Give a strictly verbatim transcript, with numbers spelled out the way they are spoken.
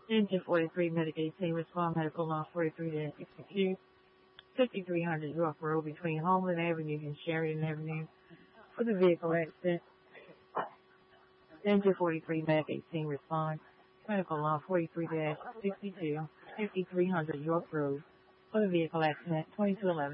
Engine forty-three, Medic eighteen, respond medical law forty-three sixty-two, fifty-three hundred York Road between Homeland Avenue and Sheridan Avenue for the vehicle accident. Engine forty-three, Medic eighteen, respond medical law forty-three sixty-two, fifty-three hundred York Road for the vehicle accident, twenty-two eleven.